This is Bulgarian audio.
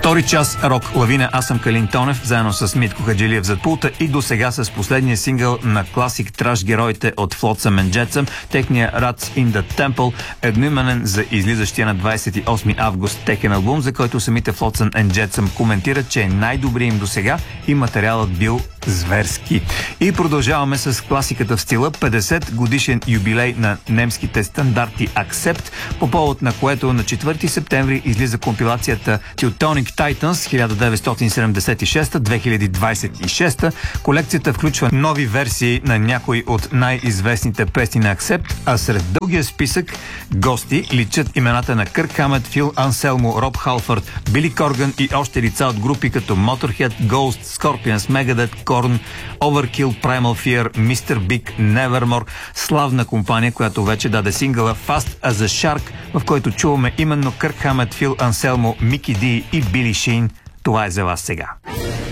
Втори час рок лавина. Аз съм Калин Тонев, заедно с Митко Хаджилиев зад пулта и до сега с последния сингъл на класик траш героите от Flotsam and Jetsam, техния Rats in the Temple, едноименен за излизащия на 28 август текен албум, за който самите Flotsam and Jetsam коментират, че е най-добрият им до сега и материалът бил зверски. И продължаваме с класиката в стила, 50 годишен юбилей на немските стандарти Accept, по повод на което на 4 септември излиза компилацията Teutonic Titans 1976-2026. Колекцията включва нови версии на някои от най-известните песни на Accept, а сред дългия списък гости личат имената на Кърк Хамет, Фил Анселмо, Роб Халфърд, Били Корган и още лица от групи като Motorhead, Ghost, Scorpions, Megadeth, Korn, Overkill, Primal Fear, Mr. Big, Nevermore, славна компания, която вече даде сингъла Fast as a Shark, в който чуваме именно Кърк Хамет, Фил Анселмо, Мики Ди и Били Шин. Това е за вас сега.